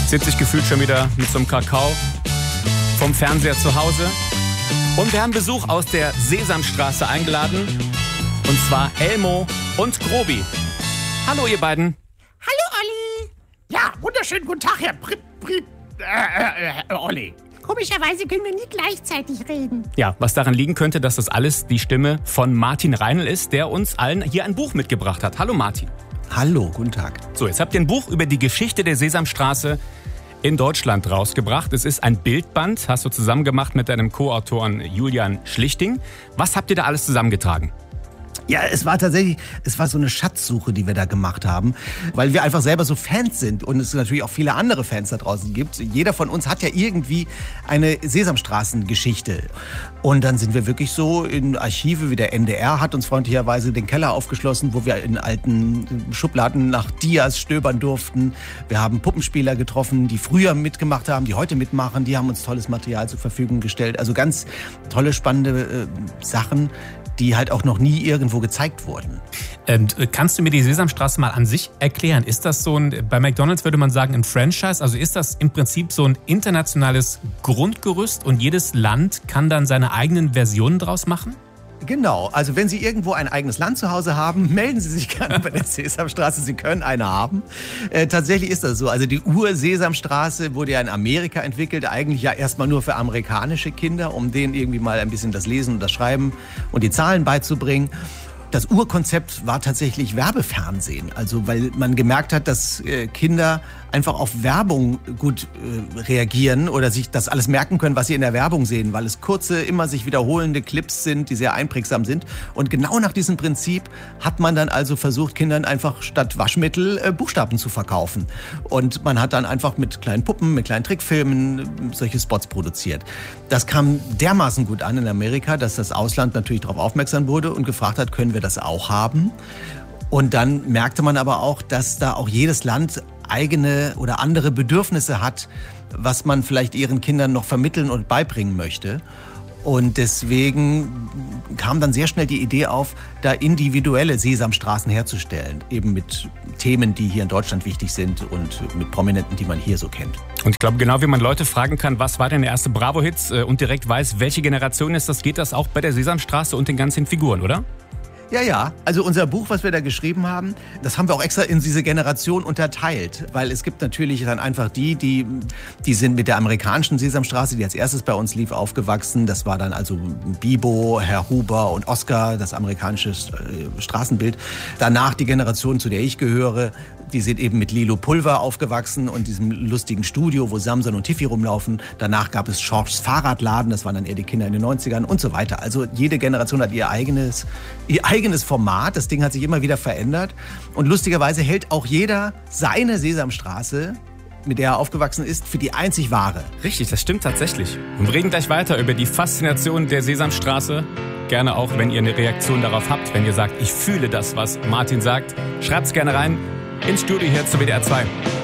Sitzt sich gefühlt schon wieder mit so einem Kakao vom Fernseher zu Hause. Und wir haben Besuch aus der Sesamstraße eingeladen. Und zwar Elmo und Grobi. Hallo ihr beiden. Hallo Olli. Ja, wunderschönen guten Tag, Herr Olli. Komischerweise können wir nie gleichzeitig reden. Ja, was daran liegen könnte, dass das alles die Stimme von Martin Reinl ist, der uns allen hier ein Buch mitgebracht hat. Hallo Martin. Hallo, guten Tag. So, jetzt habt ihr ein Buch über die Geschichte der Sesamstraße in Deutschland rausgebracht. Es ist ein Bildband, hast du zusammen gemacht mit deinem Co-Autoren Julian Schlichting. Was habt ihr da alles zusammengetragen? Ja, es war so eine Schatzsuche, die wir da gemacht haben, weil wir einfach selber so Fans sind und es natürlich auch viele andere Fans da draußen gibt. Jeder von uns hat ja irgendwie eine Sesamstraßengeschichte. Und dann sind wir wirklich so in Archive wie der NDR hat uns freundlicherweise den Keller aufgeschlossen, wo wir in alten Schubladen nach Dias stöbern durften. Wir haben Puppenspieler getroffen, die früher mitgemacht haben, die heute mitmachen. Die haben uns tolles Material zur Verfügung gestellt. Also ganz tolle, spannende Sachen, die halt auch noch nie irgendwo gezeigt wurden. Kannst du mir die Sesamstraße mal an sich erklären? Ist das so bei McDonald's würde man sagen, ein Franchise? Also ist das im Prinzip so ein internationales Grundgerüst und jedes Land kann dann seine eigenen Versionen draus machen? Genau, also wenn Sie irgendwo ein eigenes Land zu Hause haben, melden Sie sich gerne bei der Sesamstraße, Sie können eine haben. Tatsächlich ist das so, also die Ur-Sesamstraße wurde ja in Amerika entwickelt, eigentlich ja erstmal nur für amerikanische Kinder, um denen irgendwie mal ein bisschen das Lesen und das Schreiben und die Zahlen beizubringen. Das Urkonzept war tatsächlich Werbefernsehen, also weil man gemerkt hat, dass Kinder einfach auf Werbung gut reagieren oder sich das alles merken können, was sie in der Werbung sehen, weil es kurze, immer sich wiederholende Clips sind, die sehr einprägsam sind. Und genau nach diesem Prinzip hat man dann also versucht, Kindern einfach statt Waschmittel Buchstaben zu verkaufen. Und man hat dann einfach mit kleinen Puppen, mit kleinen Trickfilmen solche Spots produziert. Das kam dermaßen gut an in Amerika, dass das Ausland natürlich darauf aufmerksam wurde und gefragt hat, können wir das auch haben? Und dann merkte man aber auch, dass da auch jedes Land eigene oder andere Bedürfnisse hat, was man vielleicht ihren Kindern noch vermitteln und beibringen möchte. Und deswegen kam dann sehr schnell die Idee auf, da individuelle Sesamstraßen herzustellen. Eben mit Themen, die hier in Deutschland wichtig sind und mit Prominenten, die man hier so kennt. Und ich glaube, genau wie man Leute fragen kann, was war denn der erste Bravo-Hit und direkt weiß, welche Generation ist das, geht das auch bei der Sesamstraße und den ganzen Figuren, oder? Ja. Also unser Buch, was wir da geschrieben haben, das haben wir auch extra in diese Generation unterteilt. Weil es gibt natürlich dann einfach die sind mit der amerikanischen Sesamstraße, die als erstes bei uns lief, aufgewachsen. Das war dann also Bibo, Herr Huber und Oscar, das amerikanische Straßenbild. Danach die Generation, zu der ich gehöre, die sind eben mit Lilo Pulver aufgewachsen und diesem lustigen Studio, wo Samson und Tiffy rumlaufen. Danach gab es Schorschs Fahrradladen, das waren dann eher die Kinder in den 90ern und so weiter. Also jede Generation hat ihr eigenes Format. Das Ding hat sich immer wieder verändert. Und lustigerweise hält auch jeder seine Sesamstraße, mit der er aufgewachsen ist, für die einzig wahre. Richtig, das stimmt tatsächlich. Und wir reden gleich weiter über die Faszination der Sesamstraße. Gerne auch, wenn ihr eine Reaktion darauf habt, wenn ihr sagt, ich fühle das, was Martin sagt. Schreibt's gerne rein ins Studio hier zu WDR 2.